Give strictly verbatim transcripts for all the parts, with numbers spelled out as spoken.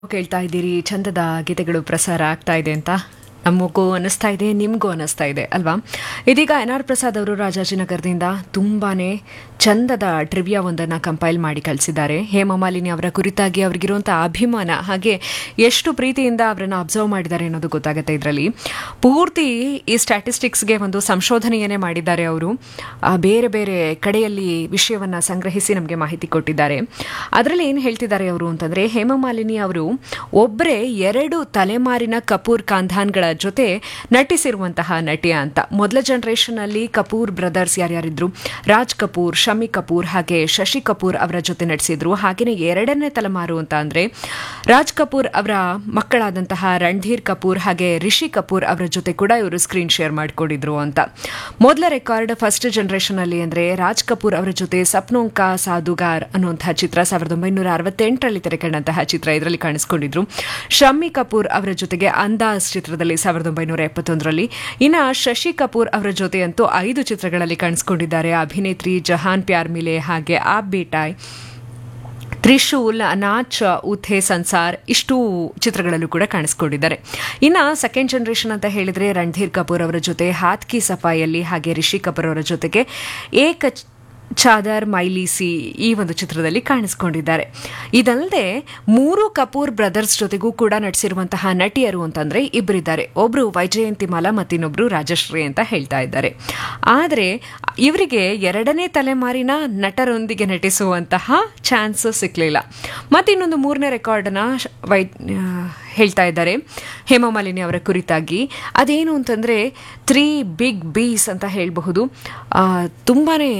ಕೇಳ್ತಾ ಇದ್ದೀರಿ ಚಂದದ ಗೀತೆಗಳು ಪ್ರಸಾರ ಆಗ್ತಾ ಇದೆ ಅಂತ ನಮಗೂ ಅನ್ನಿಸ್ತಾ ಇದೆ, ನಿಮಗೂ ಅನ್ನಿಸ್ತಾ ಇದೆ ಅಲ್ವಾ. ಇದೀಗ ಎನ್ ಆರ್ ಪ್ರಸಾದ್ ಅವರು ರಾಜಾಜಿನಗರದಿಂದ ತುಂಬಾನೇ ಚಂದದ ಟ್ರಿವಿಯಾ ಒಂದನ್ನು ಕಂಪೈಲ್ ಮಾಡಿ ಕಳಿಸಿದ್ದಾರೆ. ಹೇಮಮಾಲಿನಿ ಅವರ ಕುರಿತಾಗಿ ಅವರಿಗಿರುವಂಥ ಅಭಿಮಾನ ಹಾಗೆ ಎಷ್ಟು ಪ್ರೀತಿಯಿಂದ ಅವರನ್ನು ಅಬ್ಸರ್ವ್ ಮಾಡಿದ್ದಾರೆ ಅನ್ನೋದು ಗೊತ್ತಾಗುತ್ತೆ. ಇದರಲ್ಲಿ ಪೂರ್ತಿ ಈ ಸ್ಟ್ಯಾಟಿಸ್ಟಿಕ್ಸ್ಗೆ ಒಂದು ಸಂಶೋಧನೆಯನ್ನೇ ಮಾಡಿದ್ದಾರೆ ಅವರು. ಬೇರೆ ಬೇರೆ ಕಡೆಯಲ್ಲಿ ವಿಷಯವನ್ನು ಸಂಗ್ರಹಿಸಿ ನಮಗೆ ಮಾಹಿತಿ ಕೊಟ್ಟಿದ್ದಾರೆ. ಅದರಲ್ಲಿ ಏನು ಹೇಳ್ತಿದ್ದಾರೆ ಅವರು ಅಂತಂದರೆ, ಹೇಮಮಾಲಿನಿ ಅವರು ಒಬ್ಬರೇ ಎರಡು ತಲೆಮಾರಿನ ಕಪೂರ್ ಖಾನ್ದಾನ್ಗಳ ಜೊತೆ ನಟಿಸಿರುವಂತಹ ನಟಿ ಅಂತ. ಮೊದಲ ಜನರೇಷನ್ ಅಲ್ಲಿ ಕಪೂರ್ ಬ್ರದರ್ಸ್ ಯಾರ್ಯಾರಿದ್ರು, ರಾಜ್ ಕಪೂರ್, ಶಮಿ ಕಪೂರ್ ಹಾಗೆ ಶಶಿ ಕಪೂರ್ ಅವರ ಜೊತೆ ನಟಿಸಿದ್ರು. ಹಾಗೆಯೇ ಎರಡನೇ ತಲೆಮಾರು ಅಂತ ಅಂದ್ರೆ ರಾಜ್ ಕಪೂರ್ ಅವರ ಮಕ್ಕಳಾದಂತಹ ರಣಧೀರ್ ಕಪೂರ್ ಹಾಗೆ ರಿಷಿ ಕಪೂರ್ ಅವರ ಜೊತೆ ಕೂಡ ಇವರು ಸ್ಕ್ರೀನ್ ಶೇರ್ ಮಾಡಿಕೊಂಡಿದ್ರು ಅಂತ. ಮೊದಲ ರೆಕಾರ್ಡ್ ಫಸ್ಟ್ ಜನರೇಷನ್ ಅಲ್ಲಿ ಅಂದ್ರೆ ರಾಜ್ ಕಪೂರ್ ಅವರ ಜೊತೆ ಸಪ್ನೋಂ ಕಾ ಸಾದುಗಾರ್ ಅನ್ನುವಂತಹ ಚಿತ್ರ ಸಾವಿರದ ಒಂಬೈನೂರ ಅರವತ್ತೆಂಟರಲ್ಲಿ ತೆರೆಕಂಡಂತಹ ಚಿತ್ರ, ಇದರಲ್ಲಿ ಕಾಣಿಸಿಕೊಂಡಿದ್ರು. ಶಮ್ಮಿ ಕಪೂರ್ ಅವರ ಜೊತೆಗೆ ಅಂದಾಜ್ ಚಿತ್ರದಲ್ಲಿ ಸಾವಿರದ ಒಂಬೈನೂರ ಎಪ್ಪತ್ತೊಂದರಲ್ಲಿ. ಇನ್ನು ಶಶಿ ಕಪೂರ್ ಅವರ ಜೊತೆ ಅಂತೂ ಐದು ಚಿತ್ರಗಳಲ್ಲಿ ಕಾಣಿಸಿಕೊಂಡಿದ್ದಾರೆ. ಅಭಿನೇತ್ರಿ, ಜಹಾನ್ ಪ್ಯಾರ್ ಮಿಲೆ ಹಾಗೆ ಆಪ್ ಬೇಟಾಯ್, ತ್ರಿಶೂಲ್, ನಾಚ್ ಉಥೆ ಸಂಸಾರ್, ಇಷ್ಟು ಚಿತ್ರಗಳಲ್ಲೂ ಕೂಡ ಕಾಣಿಸ್ಕೊಂಡಿದ್ದಾರೆ. ಇನ್ನು ಸೆಕೆಂಡ್ ಜನರೇಷನ್ ಅಂತ ಹೇಳಿದ್ರೆ ರಣಧೀರ್ ಕಪೂರ್ ಅವರ ಜೊತೆ ಹಾತ್ ಕಿ ಸಫಾಯಲ್ಲಿ ಹಾಗೆ ರಿಷಿ ಕಪೂರ್ ಅವರ ಜೊತೆಗೆ ಏಕ ಚಾದರ್ ಮೈಲಿಸಿ ಈ ಒಂದು ಚಿತ್ರದಲ್ಲಿ ಕಾಣಿಸ್ಕೊಂಡಿದ್ದಾರೆ. ಇದಲ್ಲದೆ ಮೂರು ಕಪೂರ್ ಬ್ರದರ್ಸ್ ಜೊತೆಗೂ ಕೂಡ ನಟಿಸಿರುವಂತಹ ನಟಿಯರು ಅಂತಂದ್ರೆ ಇಬ್ಬರಿದ್ದಾರೆ. ಒಬ್ರು ವೈಜಯಂತಿಮಾಲಾ ಮತ್ತಿನ್ನೊಬ್ರು ರಾಜಶ್ರೀ ಅಂತ ಹೇಳ್ತಾ ಇದ್ದಾರೆ. ಆದರೆ ಇವರಿಗೆ ಎರಡನೇ ತಲೆಮಾರಿನ ನಟರೊಂದಿಗೆ ನಟಿಸುವಂತಹ ಚಾನ್ಸ್ ಸಿಕ್ಕಲಿಲ್ಲ. ಮತ್ತಿನ್ನೊಂದು ಮೂರನೇ ರೆಕಾರ್ಡ್ನ ವೈ ಹೇಳ್ತಾ ಇದ್ದಾರೆ ಹೇಮಮಾಲಿನಿ ಅವರ ಕುರಿತಾಗಿ. ಅದೇನು ಅಂತಂದರೆ ತ್ರೀ ಬಿಗ್ ಬೀಸ್ ಅಂತ ಹೇಳಬಹುದು. ತುಂಬಾನೇ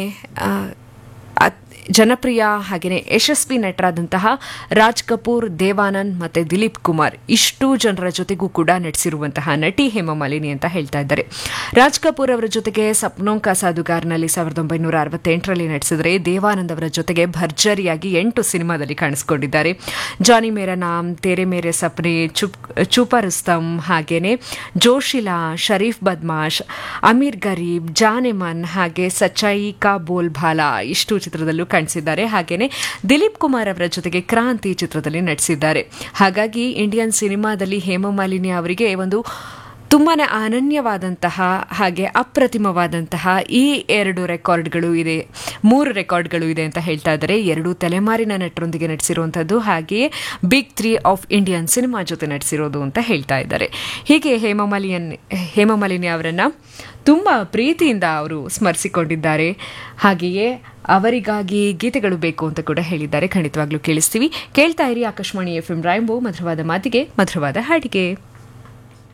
ಜನಪ್ರಿಯ ಹಾಗೆಯೇ ಯಶಸ್ವಿ ನಟರಾದಂತಹ ರಾಜ್ ಕಪೂರ್, ದೇವಾನಂದ್ ಮತ್ತು ದಿಲೀಪ್ ಕುಮಾರ್ ಇಷ್ಟು ಜನರ ಜೊತೆಗೂ ಕೂಡ ನಟಿಸಿರುವಂತಹ ನಟಿ ಹೇಮಮಾಲಿನಿ ಅಂತ ಹೇಳ್ತಾ ಇದ್ದಾರೆ. ರಾಜ್ ಕಪೂರ್ ಅವರ ಜೊತೆಗೆ ಸಪ್ನೋಂ ಕಾ ಸಾದುಗಾರ್ನಲ್ಲಿ ಸಾವಿರದ ಒಂಬೈನೂರ ಅರವತ್ತೆಂಟರಲ್ಲಿ ನಟಿಸಿದರೆ, ದೇವಾನಂದ್ ಅವರ ಜೊತೆಗೆ ಭರ್ಜರಿಯಾಗಿ ಎಂಟು ಸಿನಿಮಾದಲ್ಲಿ ಕಾಣಿಸಿಕೊಂಡಿದ್ದಾರೆ. ಜಾನಿ ಮೇರಾ ನಾಮ್, ತೇರೆ ಮೇರೆ ಸಪ್ನೆ, ಚುಪ್ ಚೂಪಾ ರುಸ್ತಮ್ ಹಾಗೇನೆ ಜೋಶಿಲಾ, ಶರೀಫ್ ಬದ್ಮಾಶ್, ಅಮೀರ್ ಗರೀಬ್, ಜಾನೆಮನ್ ಹಾಗೆ ಸಚ್ಚಾಯಿ ಕಾ ಬೋಲ್ ಭಾಲಾ ಇಷ್ಟು ಚಿತ್ರದಲ್ಲೂ ಕಾಣಿಸಿದ್ದಾರೆ. ಹಾಗೇನೆ ದಿಲೀಪ್ ಕುಮಾರ್ ಅವರ ಜೊತೆಗೆ ಕ್ರಾಂತಿ ಚಿತ್ರದಲ್ಲಿ ನಟಿಸಿದ್ದಾರೆ. ಹಾಗಾಗಿ ಇಂಡಿಯನ್ ಸಿನಿಮಾದಲ್ಲಿ ಹೇಮಮಾಲಿನಿ ಅವರಿಗೆ ಒಂದು ತುಂಬಾನೇ ಅನನ್ಯವಾದಂತಹ ಹಾಗೆ ಅಪ್ರತಿಮವಾದಂತಹ ಈ ಎರಡು ರೆಕಾರ್ಡ್ಗಳು ಇದೆ, ಮೂರು ರೆಕಾರ್ಡ್ಗಳು ಇದೆ ಅಂತ ಹೇಳ್ತಾ ಇದ್ದಾರೆ. ಎರಡು ತಲೆಮಾರಿನ ನಟರೊಂದಿಗೆ ನಟಿಸಿರುವಂಥದ್ದು, ಹಾಗೆಯೇ big three of Indian cinema ಜೊತೆ ನಟಿಸಿರೋದು ಅಂತ ಹೇಳ್ತಾ ಇದ್ದಾರೆ. ಹೀಗೆ ಹೇಮಮಾಲಿಯನ್ ಹೇಮಮಾಲಿನಿ ಅವರನ್ನು ತುಂಬ ಪ್ರೀತಿಯಿಂದ ಅವರು ಸ್ಮರಿಸಿಕೊಂಡಿದ್ದಾರೆ. ಹಾಗೆಯೇ ಅವರಿಗಾಗಿ ಗೀತೆಗಳು ಬೇಕು ಅಂತ ಕೂಡ ಹೇಳಿದ್ದಾರೆ. ಖಂಡಿತವಾಗ್ಲೂ ಕೇಳಿಸ್ತೀವಿ. ಕೇಳ್ತಾ ಇರಿ ಆಕಾಶವಾಣಿ ಎಫ್ ಎಂ ರೈನ್ಬೋ, ಮಧುರವಾದ ಮಾತಿಗೆ ಮಧುರವಾದ ಹಾಡಿಗೆ.